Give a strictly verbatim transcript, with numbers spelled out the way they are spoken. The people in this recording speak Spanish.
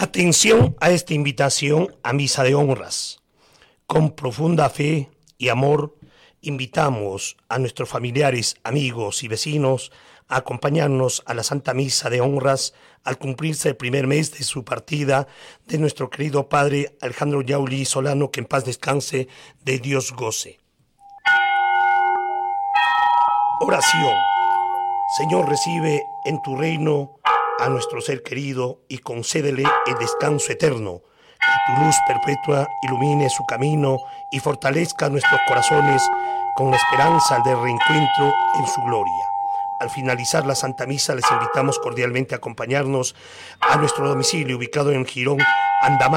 Atención a esta invitación a misa de honras. Con profunda fe y amor, invitamos a nuestros familiares, amigos y vecinos a acompañarnos a la Santa Misa de Honras al cumplirse el primer mes de su partida de nuestro querido Padre Alejandro Yauli Solano, que en paz descanse, de Dios goce. Oración. Señor, recibe en tu reino a nuestro ser querido y concédele el descanso eterno. Que tu luz perpetua ilumine su camino y fortalezca nuestros corazones con la esperanza del reencuentro en su gloria. Al finalizar la Santa Misa, les invitamos cordialmente a acompañarnos a nuestro domicilio ubicado en Girón, Andamán.